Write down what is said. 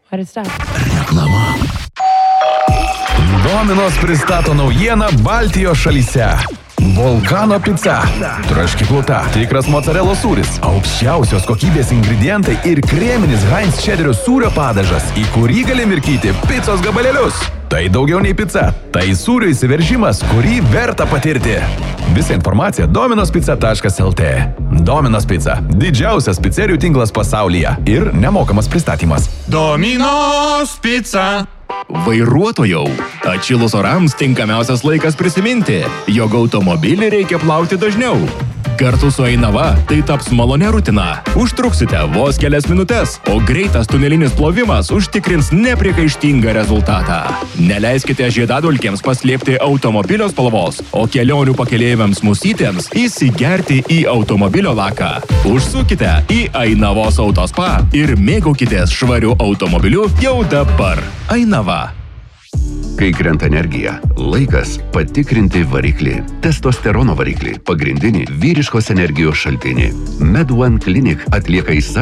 Reklama. Domino's pristato naujieną Baltijos šalyse. Volcano pica. Traški pluta, tikras mocarelos sūris, aukščiausios kokybės ingredientai ir kreminis Heinz čederio sūrio padažas, į kurį gali mirkyti picos gabalėlius. Tai daugiau nei pica, tai sūrio įsiveržimas, kurį verta patirti. Visa informacija dominospica.lt. Domino's Pizza – didžiausias picerijų tinklas pasaulyje ir nemokamas pristatymas. Domino's Pizza. Vairuotojau, atšilus orams tinkamiausias laikas prisiminti, jog automobilį reikia plauti dažniau. Kartu su Ainava tai taps malonė rutina. Užtruksite vos kelias minutes, o greitas tunelinis plovimas užtikrins nepriekaištingą rezultatą. Neleiskite žiedadulkėms paslėpti automobilio spalvos, o kelionių pakeleiviams musytėms įsigerti į automobilio laką. Užsukite į Ainavos Autospa ir mėgaukitės švariu automobiliu jau dabar. Ainava. Kai krenta energija, laikas patikrinti variklį. Testosterono variklį – pagrindinį vyriškos energijos šaltinį. Med One Clinic atlieka